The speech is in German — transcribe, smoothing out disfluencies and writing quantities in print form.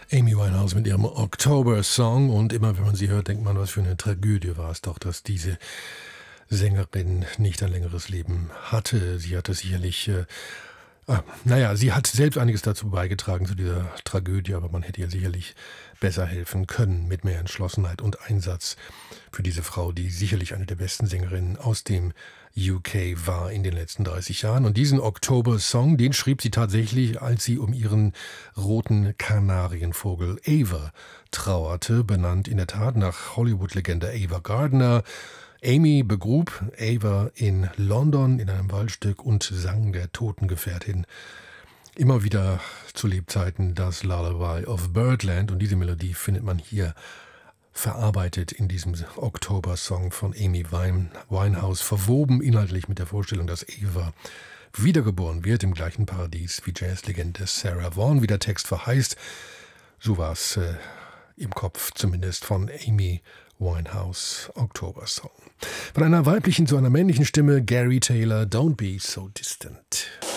Amy Winehouse mit ihrem October-Song, und immer wenn man sie hört, denkt man, was für eine Tragödie war es doch, dass diese Sängerin nicht ein längeres Leben hatte. Sie hatte sicherlich, sie hat selbst einiges dazu beigetragen zu dieser Tragödie, aber man hätte ihr sicherlich besser helfen können mit mehr Entschlossenheit und Einsatz für diese Frau, die sicherlich eine der besten Sängerinnen aus dem UK war in den letzten 30 Jahren. Und diesen Oktober-Song, den schrieb sie tatsächlich, als sie um ihren roten Kanarienvogel Ava trauerte, benannt in der Tat nach Hollywood-Legende Ava Gardner. Amy begrub Ava in London in einem Waldstück und sang der Totengefährtin immer wieder zu Lebzeiten das Lullaby of Birdland. Und diese Melodie findet man hier verarbeitet in diesem Oktober-Song von Amy Winehouse, verwoben inhaltlich mit der Vorstellung, dass Ava wiedergeboren wird im gleichen Paradies wie Jazzlegende Sarah Vaughan, wie der Text verheißt. So war es im Kopf zumindest von Amy Winehouse, Oktober-Song. Von einer weiblichen zu einer männlichen Stimme, Gary Taylor, Don't Be So Distant.